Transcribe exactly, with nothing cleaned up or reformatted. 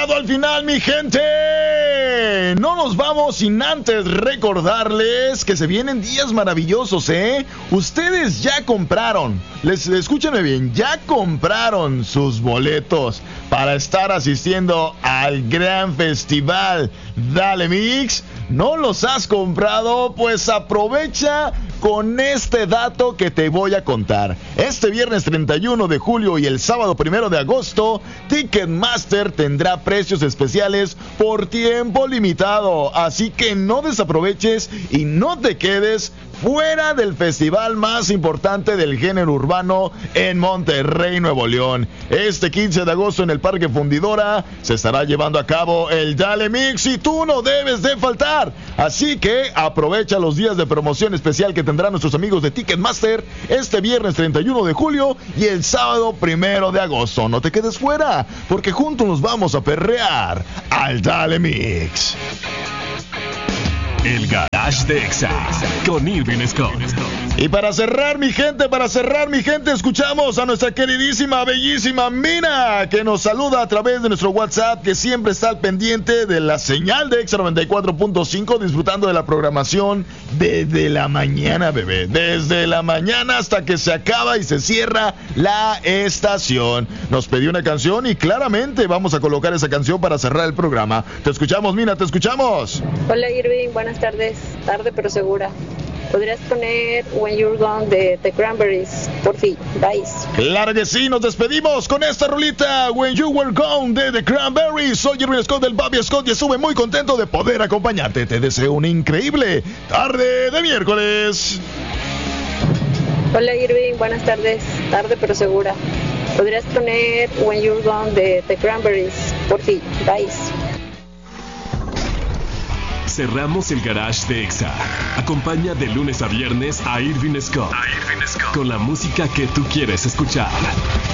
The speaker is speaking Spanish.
Al final, mi gente, no nos vamos sin antes recordarles que se vienen días maravillosos, ¿eh? Ustedes ya compraron, les escúchenme bien, ya compraron sus boletos para estar asistiendo al gran festival Dale Mix. ¿No los has comprado? Pues aprovecha con este dato que te voy a contar. Este viernes treinta y uno de julio y el sábado primero de agosto, Ticketmaster tendrá precios especiales por tiempo limitado. Así que no desaproveches y no te quedes fuera del festival más importante del género urbano en Monterrey, Nuevo León. Este quince de agosto en el Parque Fundidora se estará llevando a cabo el Dale Mix y tú no debes de faltar. Así que aprovecha los días de promoción especial que tendrán nuestros amigos de Ticketmaster este viernes treinta y uno de julio y el sábado primero de agosto. No te quedes fuera, porque juntos nos vamos a perrear al Dale Mix. El Garage de Exa con Irving Scott. Y para cerrar, mi gente, para cerrar, mi gente, escuchamos a nuestra queridísima, bellísima Mina, que nos saluda a través de nuestro WhatsApp, que siempre está al pendiente de la señal de Exa noventa y cuatro punto cinco, disfrutando de la programación desde la mañana, bebé. Desde la mañana hasta que se acaba y se cierra la estación. Nos pidió una canción y claramente vamos a colocar esa canción para cerrar el programa. Te escuchamos, Mina, te escuchamos. Hola, Irving, buenas tardes. Tarde pero segura. ¿Podrías poner When You're Gone de The Cranberries? Por fin, bye. Claro que sí, nos despedimos con esta rolita When You Were Gone de The Cranberries. Soy Irving Scott del Bobby Scott y estuve muy contento de poder acompañarte. Te deseo una increíble tarde de miércoles. Hola, Irving, buenas tardes. Tarde pero segura. ¿Podrías poner When You're Gone de The Cranberries? Por fin, bye. Cerramos el Garage de Exa. Acompaña de lunes a viernes a Irving Scott, a Irving Scott con la música que tú quieres escuchar.